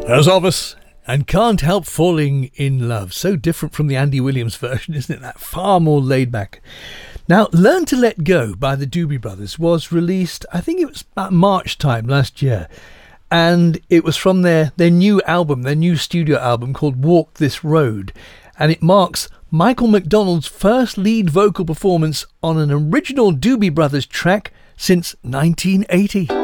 There's Elvis and Can't Help Falling in Love. So different from the Andy Williams version, isn't it? That far more laid back. Now, Learn to Let Go by the Doobie Brothers was released, I think it was about March time last year. And it was from their new album, their new studio album called Walk This Road. And it marks Michael McDonald's first lead vocal performance on an original Doobie Brothers track since 1980.